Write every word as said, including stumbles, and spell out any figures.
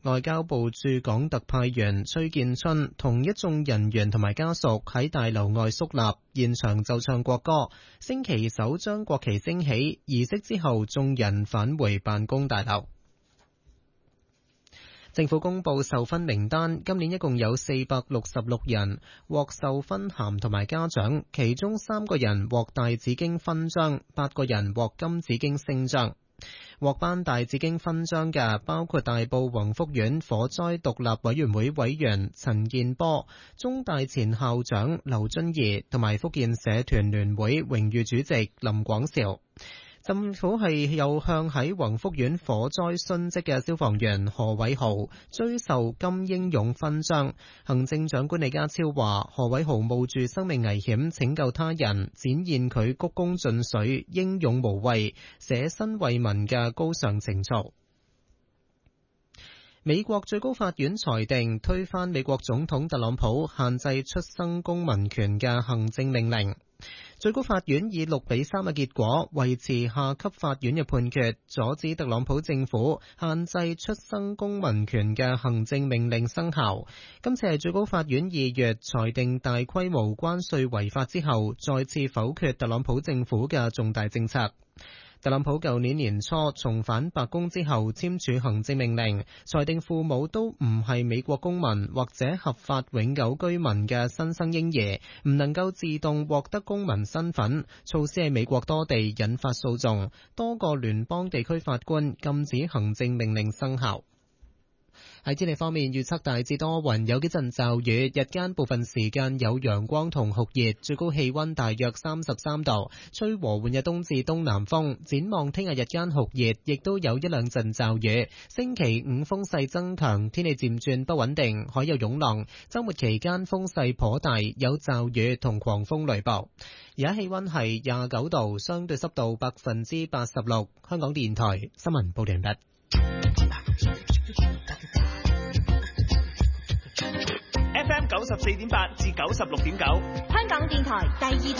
外交部駐港特派員崔建春同一眾人員同埋家屬喺大樓外肅立，現場奏唱國歌，升旗手將國旗升起，儀式之後眾人返回辦公大樓。政府公布授勳名單，今年一共有四百六十六人獲授勳銜同埋嘉獎，其中三個人獲大紫荊勳章，八個人獲金紫荊星章。獲頒大紫荊勳章嘅包括大埔宏福苑火災獨立委員會委員陳健波、中大前校長劉遵義同埋福建社團聯會榮譽主席林廣兆。政府係又向喺宏福苑火災殉職嘅消防員何偉豪追授金英勇勳章。行政長官李家超話：何偉豪冒住生命危險拯救他人，展現佢鞠躬盡瘁、英勇無畏、捨身為民嘅高尚情操。美國最高法院裁定推翻美國總統特朗普限制出生公民權嘅行政命令。最高法院以六比三嘅結果維持下級法院嘅判決，阻止特朗普政府限制出生公民權嘅行政命令生效。今次係最高法院二月裁定大規模關稅違法之後，再次否決特朗普政府嘅重大政策。特朗普舊年年初重返白宮之後簽署行政命令，裁定父母都唔係美國公民或者合法永久居民嘅新生嬰兒唔能夠自動獲得公民身份。措施喺美國多地引發訴訟，多個聯邦地區法官禁止行政命令生效。喺天氣方面，預測大致多雲，有幾陣驟雨，日間部分時間有陽光同酷熱，最高氣溫大約三十三度，吹和緩嘅東至東南風。展望聽日日間酷熱，亦都有一兩陣驟雨。星期五風勢增強，天氣漸轉不穩定，海有湧浪。週末期間風勢頗大，有驟雨同狂風雷暴。而家氣溫係廿九度，相對濕度百分之八十六。香港電台新聞報道完畢。 F M 九十四點八至九十六點九，香港電台第二台。